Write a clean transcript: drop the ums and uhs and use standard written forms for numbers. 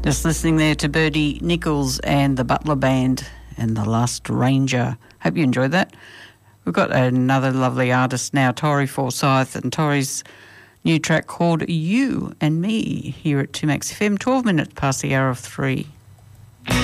Just listening there to Birdie Nichols and the Butler Band and The Last Ranger. Hope you enjoyed that. We've got another lovely artist now, Tori Forsyth, and Tori's new track called You and Me here at 2Max FM, 12 minutes past the hour of 3.